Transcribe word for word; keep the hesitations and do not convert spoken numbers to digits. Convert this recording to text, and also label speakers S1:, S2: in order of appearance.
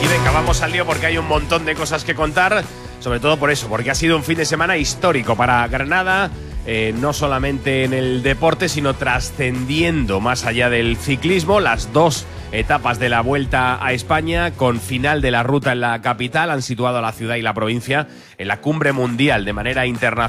S1: Y venga, vamos al lío porque hay un montón de cosas que contar, sobre todo por eso, porque ha sido un fin de semana histórico para Granada, eh, no solamente en el deporte, sino trascendiendo más allá del ciclismo. Las dos etapas de la Vuelta a España, con final de la ruta en la capital, han situado a la ciudad y la provincia en la cumbre mundial de manera internacional.